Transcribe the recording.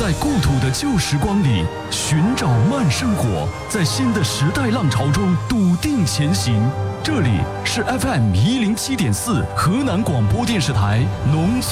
在故土的旧时光里寻找慢生活，在新的时代浪潮中笃定前行。这里是 FM107.4河南广播电视台农村